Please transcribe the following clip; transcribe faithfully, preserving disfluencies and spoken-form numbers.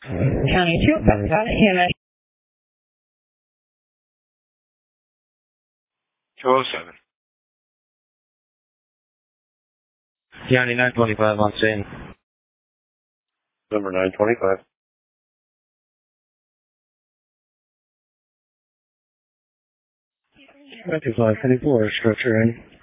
County two, got it, E M S. two oh seven. County nine twenty-five on scene. Number nine twenty-five. two five twenty-four, structure in.